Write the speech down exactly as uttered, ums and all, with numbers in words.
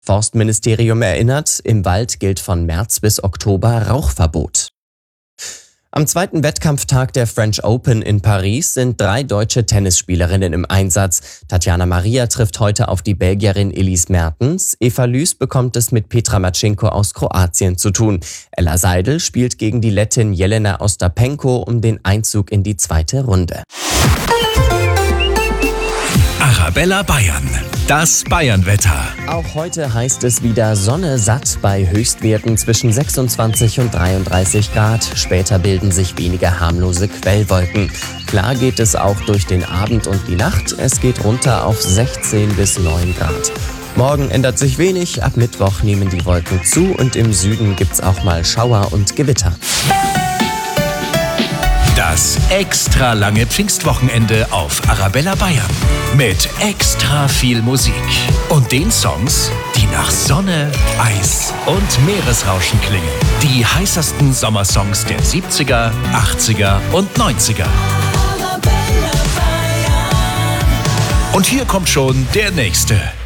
Forstministerium erinnert, im Wald gilt von März bis Oktober Rauchverbot. Am zweiten Wettkampftag der French Open in Paris sind drei deutsche Tennisspielerinnen im Einsatz. Tatjana Maria trifft heute auf die Belgierin Elise Mertens. Eva Lüß bekommt es mit Petra Matschenko aus Kroatien zu tun. Ella Seidel spielt gegen die Lettin Jelena Ostapenko um den Einzug in die zweite Runde. Arabella Bayern, das Bayernwetter. Auch heute heißt es wieder Sonne satt bei Höchstwerten zwischen sechsundzwanzig und dreiunddreißig Grad. Später bilden sich weniger harmlose Quellwolken. Klar geht es auch durch den Abend und die Nacht. Es geht runter auf sechzehn bis neun Grad. Morgen ändert sich wenig. Ab Mittwoch nehmen die Wolken zu und im Süden gibt's auch mal Schauer und Gewitter. Das extra lange Pfingstwochenende auf Arabella Bayern. Mit extra viel Musik. Und den Songs, die nach Sonne, Eis und Meeresrauschen klingen. Die heißesten Sommersongs der siebziger, achtziger und neunziger. Und hier kommt schon der nächste.